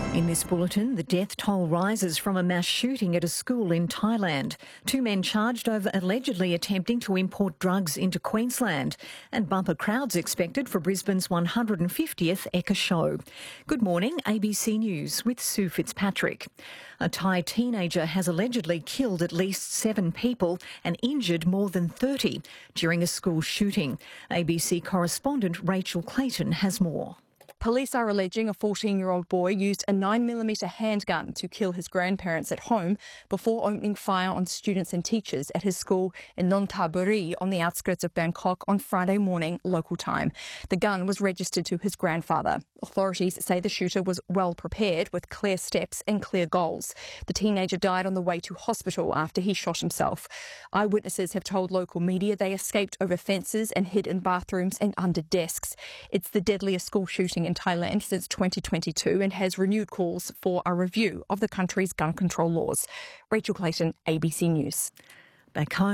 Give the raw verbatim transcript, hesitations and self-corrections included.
In this bulletin, the death toll rises from a mass shooting at a school in Thailand. Two men charged over allegedly attempting to import drugs into Queensland, and bumper crowds expected for Brisbane's one hundred fiftieth Ekka Show. Good morning, A B C News with Sue Fitzpatrick. A Thai teenager has allegedly killed at least seven people and injured more than thirty during a school shooting. A B C correspondent Rachel Clayton has more. Police are alleging a fourteen-year-old boy used a nine millimeter handgun to kill his grandparents at home before opening fire on students and teachers at his school in Nonthaburi on the outskirts of Bangkok on Friday morning local time. The gun was registered to his grandfather. Authorities say the shooter was well prepared with clear steps and clear goals. The teenager died on the way to hospital after he shot himself. Eyewitnesses have told local media they escaped over fences and hid in bathrooms and under desks. It's the deadliest school shooting in Thailand since twenty twenty-two and has renewed calls for a review of the country's gun control laws. Rachel Clayton, A B C News. Back home.